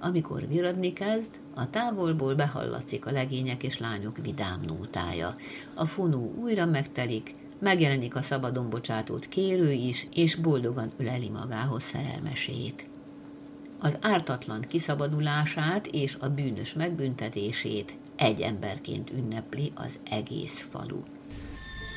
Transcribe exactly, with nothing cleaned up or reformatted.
Amikor viradni kezd, a távolból behallatszik a legények és lányok vidám nótája. A fonó újra megtelik, megjelenik a szabadon bocsátott kérő is, és boldogan öleli magához szerelmesét. Az ártatlan kiszabadulását és a bűnös megbüntetését egy emberként ünnepli az egész falu.